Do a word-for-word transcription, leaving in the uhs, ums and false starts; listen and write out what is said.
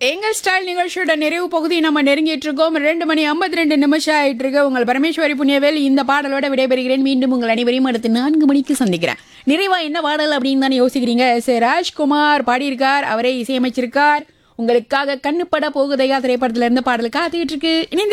எங்கள் ஸ்டைல் நிகழ்ச்சியோட நிறைவு பகுதி நம்ம நெருங்கிட்டு இருக்கோம். ரெண்டு மணி ஐம்பத்தி ரெண்டு நிமிஷம் ஆயிட்டு இருக்கு. உங்கள் பரமேஸ்வரி புண்ணியவேல் இந்த பாடலோட விடைபெறுகிறேன். மீண்டும் உங்கள் அனைவரையும் அடுத்து நான்கு மணிக்கு சந்திக்கிறேன். நிறைவா என்ன பாடல் அப்படின்னு தானே யோசிக்கிறீங்க. எஸ் ஏ ராஜ்குமார் பாடியிருக்கார், அவரே இசையமைச்சிருக்கார். உங்களுக்காக கண்ணுப்பட போகுதையா திரைப்படத்துல இருந்து பாடல் காத்துக்கிட்டு இருக்கு. இணைந்து